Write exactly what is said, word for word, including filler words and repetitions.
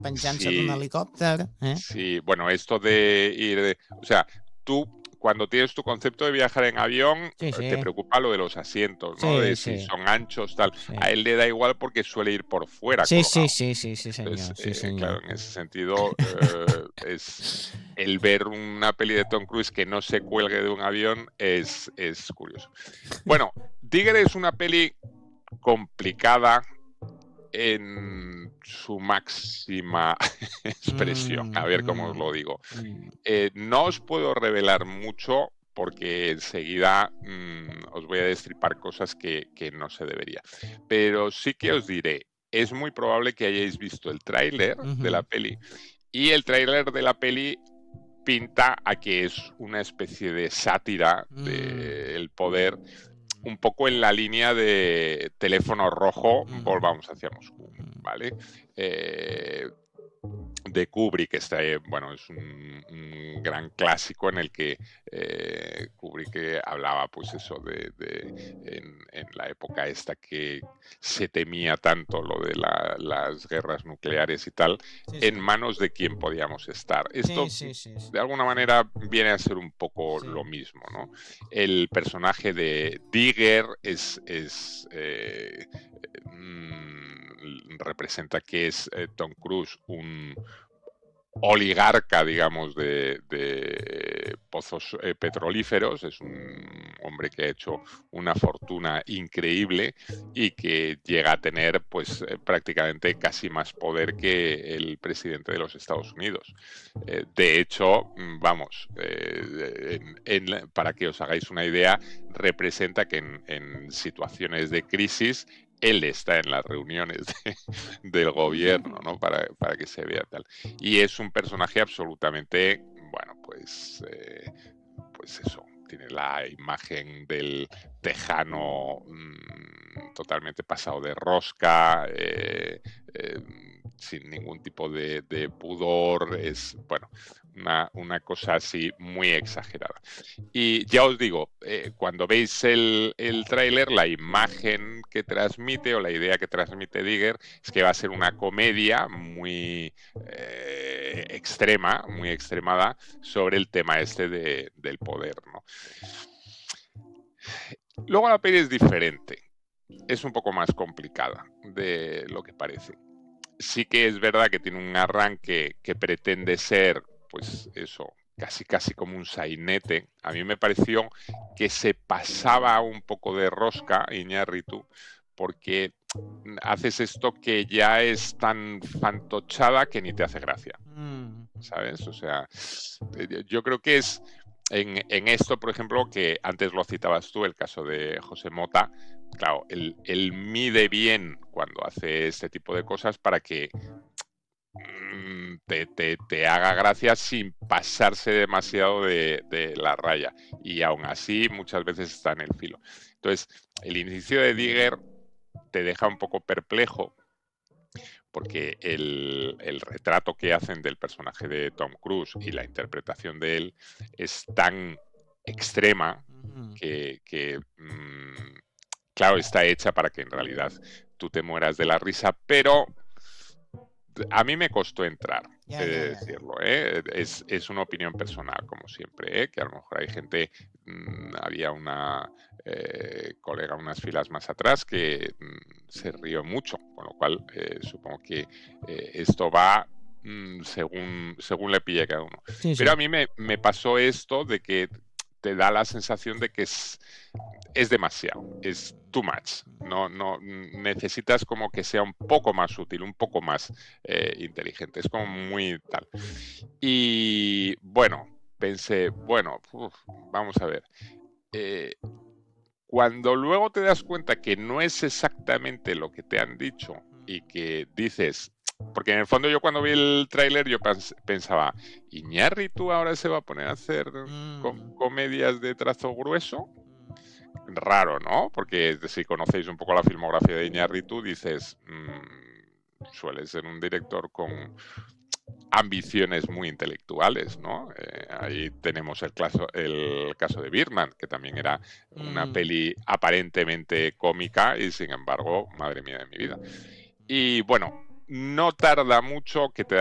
penjant-se d'un Sí, helicòpter, eh? sí, bueno, esto de ir, de- o sea, tú cuando tienes tu concepto de viajar en avión, Sí, eh, te sí. preocupa lo de los asientos, ¿no? Sí, De si sí. son anchos, tal. Sí. A él le da igual porque suele ir por fuera Sí, sí, colgado. sí, sí, sí, Entonces, senyor, sí, eh, senyor. claro, en ese sentido, eh, es el ver una peli de Tom Cruise que no se cuelgue de un avión es, es curioso. Bueno, Digger es una peli complicada en su máxima expresión. A ver cómo os lo digo. Mm. Eh, no os puedo revelar mucho porque enseguida mm, os voy a destripar cosas que, que no se debería. Pero sí que os diré, es muy probable que hayáis visto el tráiler de la Ujú. peli y el tráiler de la peli pinta a que es una especie de sátira Mm. del poder, un poco en la línea de Teléfono Rojo, Ujú. volvamos hacia Moscú, Ujú. ¿vale? Eh, de Kubrick, está, eh, bueno, es un, un gran clásico en el que eh, Kubrick eh, hablaba, pues eso, de, de en, en la época esta que se temía tanto lo de la, las guerras nucleares y tal, Sí, en sí. manos de quién podíamos estar. Sí, Esto, sí, sí, sí. de alguna manera, viene a ser un poco Sí. lo mismo, ¿no? El personaje de Digger es, es eh, mm, representa que es eh, Tom Cruise un oligarca, digamos, de, de pozos eh, petrolíferos. Es un hombre que ha hecho una fortuna increíble y que llega a tener, pues, eh, prácticamente casi más poder que el presidente de los Estados Unidos. Eh, de hecho, vamos, eh, en, en, para que os hagáis una idea, representa que en, en situaciones de crisis él está en las reuniones de, del gobierno, ¿no? Para, para que se vea tal. Y es un personaje absolutamente, bueno, pues, eh, pues eso, tiene la imagen del tejano mmm, totalmente pasado de rosca, eh, eh, sin ningún tipo de, de, pudor, es, bueno, una, una cosa así muy exagerada. Y ya os digo, eh, cuando veis el, el tráiler, la imagen que transmite o la idea que transmite Digger es que va a ser una comedia muy eh, extrema, muy extremada sobre el tema este de, del poder, ¿no? Luego la peli es diferente, es un poco más complicada de lo que parece. Sí que es verdad que tiene un arranque que pretende ser, pues eso, casi casi como un sainete. A mí me pareció que se pasaba un poco de rosca, Iñárritu, porque haces esto que ya es tan fantochada que ni te hace gracia, ¿sabes? O sea, yo creo que es en, en esto, por ejemplo, que antes lo citabas tú, el caso de José Mota. Claro, él, él mide bien cuando hace este tipo de cosas para que mmm, te, te, te, haga gracia sin pasarse demasiado de, de, la raya. Y aún así, muchas veces está en el filo. Entonces, el inicio de Digger te deja un poco perplejo, porque el, el retrato que hacen del personaje de Tom Cruise y la interpretación de él es tan extrema que, que mmm, claro, está hecha para que en realidad tú te mueras de la risa, pero a mí me costó entrar, Ya, he ya, de ya, ya. decirlo, ¿eh? es, es una opinión personal, como siempre, ¿eh? Que a lo mejor hay gente, mmm, había una eh, colega unas filas más atrás que mmm, se rió mucho, con lo cual eh, supongo que eh, esto va mmm, según, según le pille a cada uno. Sí, Pero sí. a mí me, me pasó esto de que te da la sensación de que es, es demasiado, es too much. No, no, necesitas como que sea un poco más útil, un poco más eh, inteligente. Es como muy tal. Y bueno, pensé, bueno, uf, vamos a ver. Eh, cuando luego te das cuenta que no es exactamente lo que te han dicho y que dices, porque en el fondo yo cuando vi el tráiler yo pensaba, ¿Iñárritu ahora se va a poner a hacer com comedias de trazo grueso? Raro, ¿no? Porque si conocéis un poco la filmografía de Iñárritu, dices, mmm, suele ser un director con ambiciones muy intelectuales, ¿no? Eh, ahí tenemos el caso, el caso de Birdman, que también era una Mm. peli aparentemente cómica y sin embargo, madre mía de mi vida. Y bueno, no tarda mucho que te